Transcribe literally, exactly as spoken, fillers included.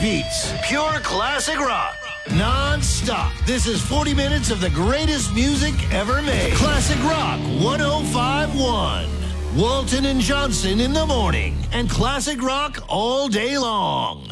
beats. Pure classic rock. Non-stop. This is forty minutes of the greatest music ever made. Classic Rock one oh five point one. Walton and Johnson in the morning. And classic rock all day long.